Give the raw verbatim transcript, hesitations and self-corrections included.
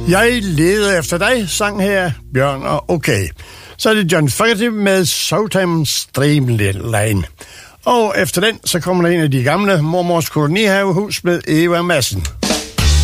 Jeg leder efter dig, sang her Bjørn og Okay. Så er det John Fogerty med Sometime Streamline. Og efter den, så kommer der en af de gamle mormors kolonihavehus med Eva Madsen.